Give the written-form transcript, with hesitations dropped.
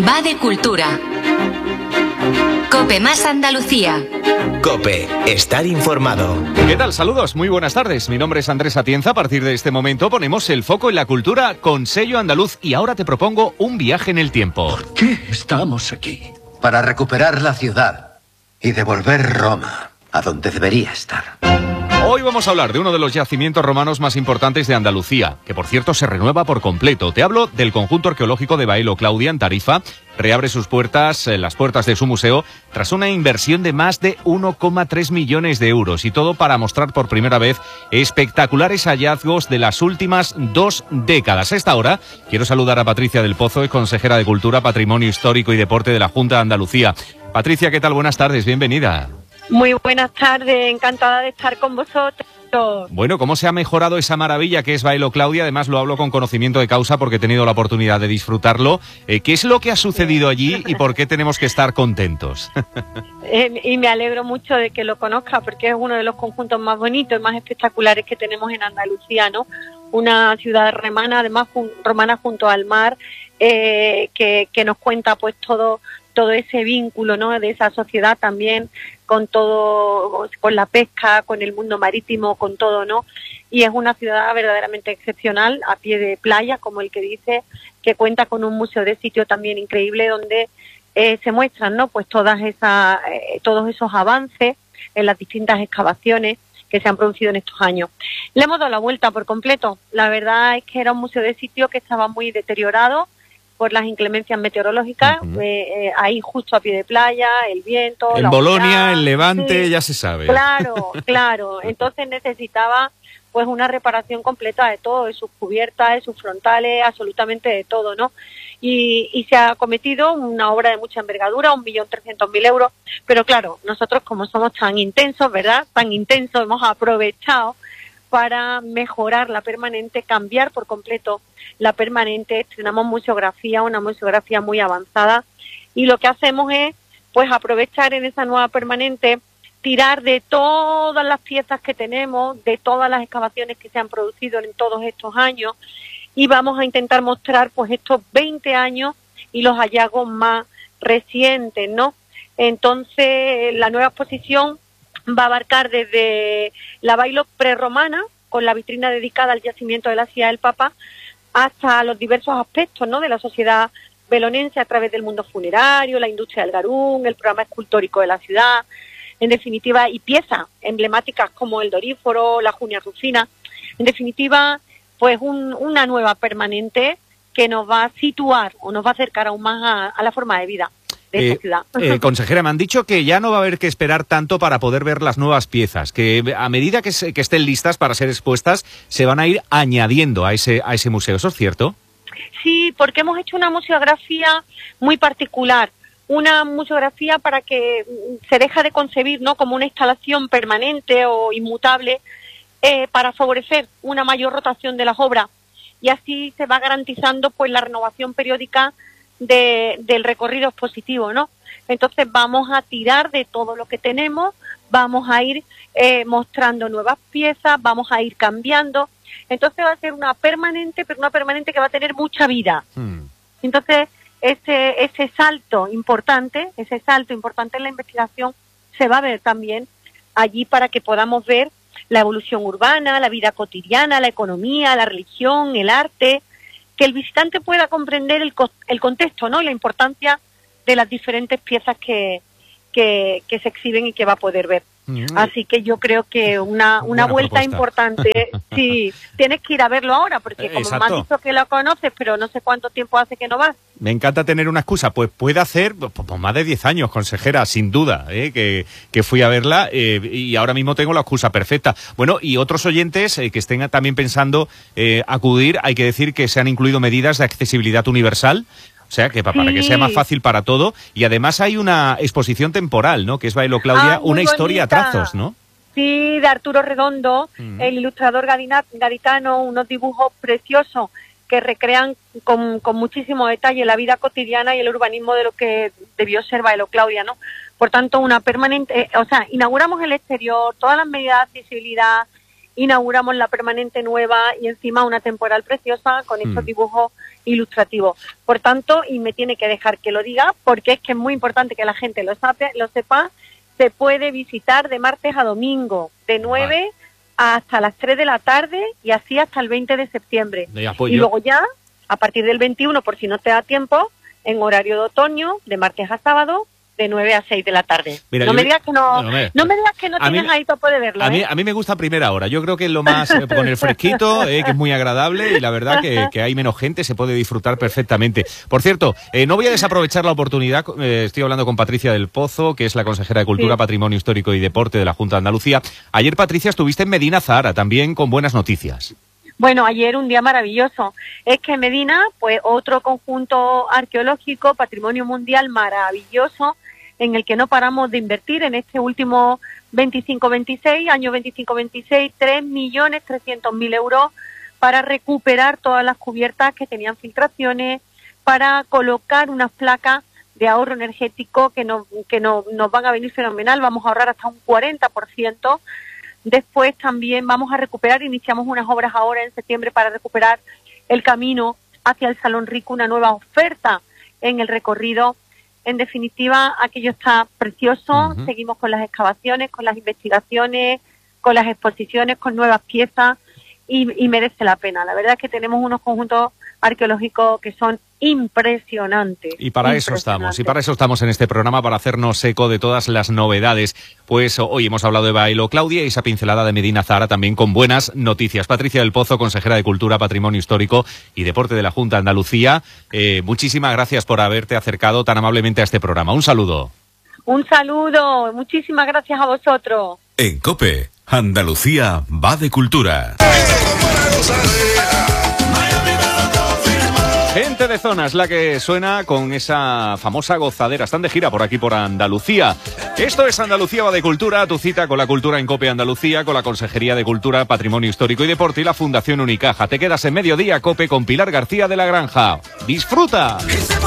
va de cultura. COPE más Andalucía. COPE, estar informado. ¿Qué tal? Saludos, muy buenas tardes. Mi nombre es Andrés Atienza. A partir de este momento ponemos el foco en la cultura con sello andaluz y ahora te propongo un viaje en el tiempo. ¿Por qué estamos aquí? Para recuperar la ciudad y devolver Roma a donde debería estar. Hoy vamos a hablar de uno de los yacimientos romanos más importantes de Andalucía, que por cierto se renueva por completo. Te hablo del conjunto arqueológico de Baelo Claudia en Tarifa. Reabre sus puertas, las puertas de su museo, tras una inversión de más de 1,3 millones de euros. Y todo para mostrar por primera vez espectaculares hallazgos de las últimas 2 décadas. A esta hora quiero saludar a Patricia del Pozo, consejera de Cultura, Patrimonio Histórico y Deporte de la Junta de Andalucía. Patricia, ¿qué tal? Buenas tardes, bienvenida. Muy buenas tardes, encantada de estar con vosotros. Bueno, ¿cómo se ha mejorado esa maravilla que es Baelo Claudia? Además lo hablo con conocimiento de causa porque he tenido la oportunidad de disfrutarlo. ¿Qué es lo que ha sucedido allí y por qué tenemos que estar contentos? Y me alegro mucho de que lo conozca porque es uno de los conjuntos más bonitos y más espectaculares que tenemos en Andalucía, ¿no? Una ciudad romana, además romana junto al mar, que nos cuenta pues todo ese vínculo, ¿no? De esa sociedad también con todo, con la pesca, con el mundo marítimo, con todo, ¿no? Y es una ciudad verdaderamente excepcional, a pie de playa, como el que dice, que cuenta con un museo de sitio también increíble donde se muestran, ¿no? Pues todos esos avances en las distintas excavaciones que se han producido en estos años. Le hemos dado la vuelta por completo. La verdad es que era un museo de sitio que estaba muy deteriorado por las inclemencias meteorológicas, ahí justo a pie de playa, el viento, en la Bolonia, humedad, en Levante, sí, ya se sabe. Claro. Entonces necesitaba pues una reparación completa de todo, de sus cubiertas, de sus frontales, absolutamente de todo, ¿no? Y se ha cometido una obra de mucha envergadura, 1.300.000 euros, pero claro, nosotros como somos tan intensos, ¿verdad? Tan intensos, hemos aprovechado para mejorar la permanente, cambiar por completo la permanente. Estrenamos museografía, una museografía muy avanzada, y lo que hacemos es pues aprovechar en esa nueva permanente, tirar de todas las piezas que tenemos, de todas las excavaciones que se han producido en todos estos años, y vamos a intentar mostrar pues estos 20 años y los hallazgos más recientes, ¿no? Entonces la nueva exposición va a abarcar desde la Bailo prerromana, con la vitrina dedicada al yacimiento de la Silla del Papa, hasta los diversos aspectos, ¿no? De la sociedad belonense a través del mundo funerario, la industria del garún, el programa escultórico de la ciudad, en definitiva, y piezas emblemáticas como el Doríforo, la Junia Rufina. En definitiva, pues una nueva permanente que nos va a situar o nos va a acercar aún más a la forma de vida de esta ciudad. Consejera, me han dicho que ya no va a haber que esperar tanto para poder ver las nuevas piezas, que a medida que estén listas para ser expuestas, se van a ir añadiendo a ese museo. ¿Eso es cierto? Sí, porque hemos hecho una museografía muy particular, una museografía para que se deja de concebir, ¿no?, como una instalación permanente o inmutable, para favorecer una mayor rotación de las obras, y así se va garantizando pues la renovación periódica del recorrido expositivo, ¿no? Entonces vamos a tirar de todo lo que tenemos, vamos a ir mostrando nuevas piezas, vamos a ir cambiando. Entonces va a ser una permanente, pero una permanente que va a tener mucha vida. Entonces ese salto importante en la investigación se va a ver también allí, para que podamos ver la evolución urbana, la vida cotidiana, la economía, la religión, el arte, que el visitante pueda comprender el contexto, ¿no?, y la importancia de las diferentes piezas que se exhiben y que va a poder ver. Así que yo creo que una vuelta propuesta importante. Sí, tienes que ir a verlo ahora, porque como me has dicho que lo conoces, pero no sé cuánto tiempo hace que no vas. Me encanta tener una excusa. Pues puede hacer pues más de 10 años, consejera, sin duda, que fui a verla, y ahora mismo tengo la excusa perfecta. Bueno, y otros oyentes que estén también pensando acudir, hay que decir que se han incluido medidas de accesibilidad universal. O sea, que para que sea más fácil para todo. Y además hay una exposición temporal, ¿no?, que es Baelo Claudia, una historia a trazos, ¿no? Sí, de Arturo Redondo, el ilustrador gaditano, unos dibujos preciosos que recrean con muchísimo detalle la vida cotidiana y el urbanismo de lo que debió ser Baelo Claudia, ¿no? Por tanto, una permanente, inauguramos el exterior, todas las medidas de accesibilidad, inauguramos la permanente nueva y encima una temporal preciosa con estos dibujos ilustrativos. Por tanto, y me tiene que dejar que lo diga, porque es que es muy importante que la gente lo sepa, se puede visitar de martes a domingo, de 9 hasta las 3 de la tarde y así hasta el 20 de septiembre. Y luego ya, a partir del 21, por si no te da tiempo, en horario de otoño, de martes a sábado, de 9 a 6 de la tarde. Mira, no me digas que no tienes ahí para poder verlo. A mí me gusta primera hora. Yo creo que es lo más con el fresquito, que es muy agradable y la verdad que hay menos gente, se puede disfrutar perfectamente. Por cierto, no voy a desaprovechar la oportunidad. Estoy hablando con Patricia del Pozo, que es la consejera de Cultura, Patrimonio Histórico y Deporte de la Junta de Andalucía. Ayer, Patricia, estuviste en Medina Zahara, también con buenas noticias. Bueno, ayer un día maravilloso. Es que Medina, pues otro conjunto arqueológico, patrimonio mundial maravilloso, en el que no paramos de invertir en este último 25-26, año 25-26, 3.300.000 euros para recuperar todas las cubiertas que tenían filtraciones, para colocar unas placas de ahorro energético que nos van a venir fenomenal, vamos a ahorrar hasta un 40%. Después también vamos a recuperar, iniciamos unas obras ahora en septiembre para recuperar el camino hacia el Salón Rico, una nueva oferta en el recorrido. En definitiva, aquello está precioso, seguimos con las excavaciones, con las investigaciones, con las exposiciones, con nuevas piezas y merece la pena. La verdad es que tenemos unos conjuntos arqueológicos que son impresionantes. Y para eso estamos en este programa, para hacernos eco de todas las novedades. Pues hoy hemos hablado de Baelo Claudia y esa pincelada de Medina Zahara también con buenas noticias. Patricia del Pozo, consejera de Cultura, Patrimonio Histórico y Deporte de la Junta de Andalucía, muchísimas gracias por haberte acercado tan amablemente a este programa. Un saludo. Un saludo, muchísimas gracias a vosotros. En COPE, Andalucía va de cultura. Gente de Zona es la que suena con esa famosa gozadera. Están de gira por aquí, por Andalucía. Esto es Andalucía va de cultura, tu cita con la cultura en COPE Andalucía, con la Consejería de Cultura, Patrimonio Histórico y Deporte y la Fundación Unicaja. Te quedas en Mediodía COPE con Pilar García de la Granja. ¡Disfruta!